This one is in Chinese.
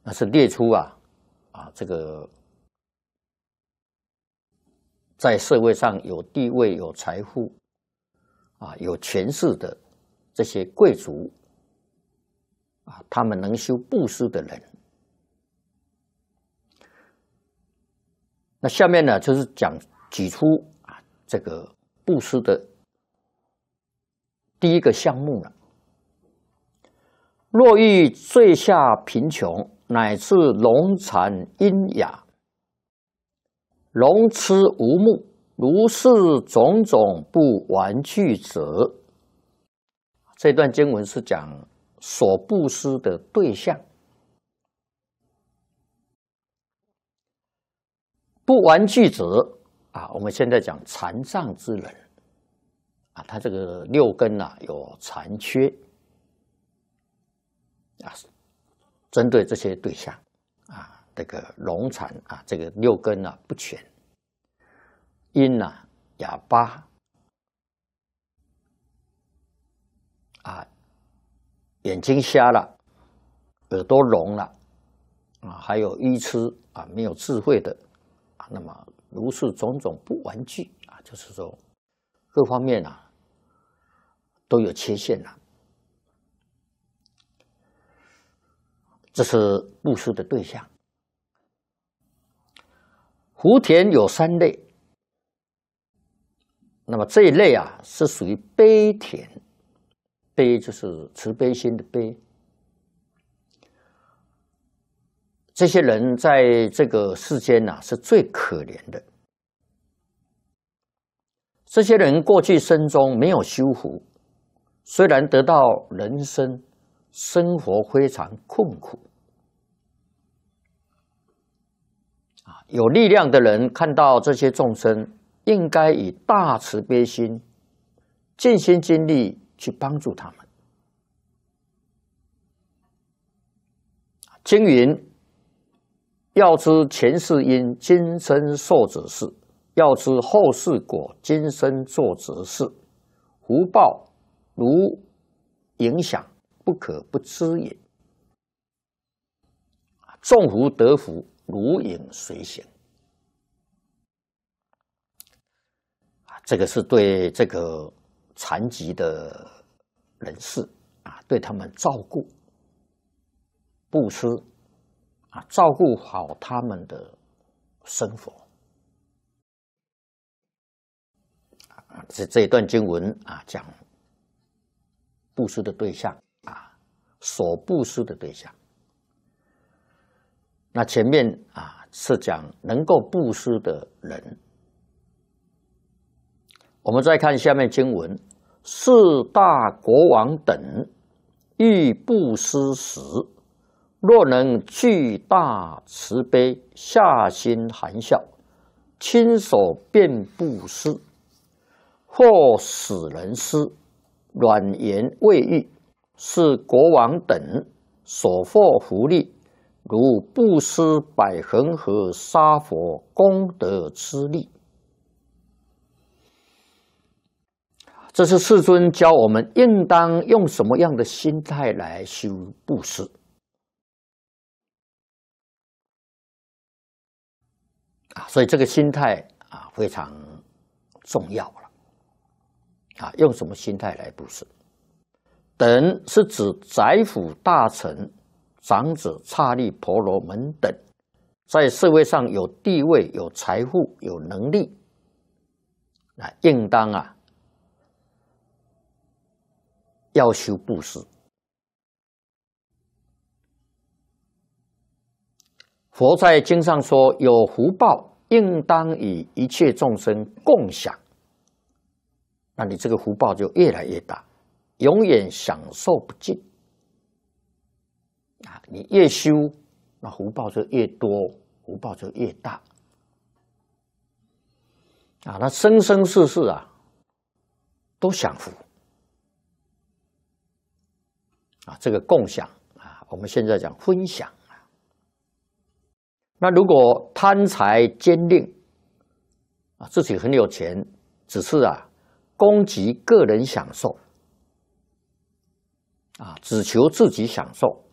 那是列出这个在社会上有地位、有财富有权势的这些贵族他们能修布施的人。那下面呢，就是举出这个布施的第一个项目了。若遇罪下贫穷，乃至聋残喑哑、聋痴无目，如是种种不完具者，这段经文是讲所布施的对象。不完具者我们现在讲残障之人他这个六根有残缺针对这些对象这个聋残这个六根不全，喑哑巴眼睛瞎了，耳朵聋了还有愚痴没有智慧的那么如是种种不完具就是说各方面都有缺陷了。这是布施的对象。福田有3类，那么这一类是属于悲田，悲就是慈悲心的悲。这些人在这个世间是最可怜的。这些人过去生中没有修福，虽然得到人生，生活非常困苦有力量的人看到这些众生，应该以大慈悲心，尽心尽力去帮助他们。经云：要知前世因，今生受者是；要知后世果，今生做则是。福报如影响，不可不知也。种福得福，如影随形。这个是对这个残疾的人士对他们照顾、布施照顾好他们的生活。这一段经文讲布施的对象所布施的对象。那前面是讲能够布施的人。我们再看下面经文：四大国王等欲布施时，若能具大慈悲，下心含笑，亲手便布施，或使人施，软言未喻，是国王等所获福利，如布施百恒河沙佛功德之力。这是世尊教我们应当用什么样的心态来修布施所以这个心态非常重要了用什么心态来布施？等是指宰辅大臣、长者、刹利婆罗门等，在社会上有地位、有财富、有能力，应当要修布施。佛在经上说，有福报应当与一切众生共享，那你这个福报就越来越大，永远享受不尽你越修，那福报就越多，福报就越大那生生世世都享福这个共享我们现在讲分享那如果贪财奸佞自己很有钱，只是攻击个人享受只求自己享受，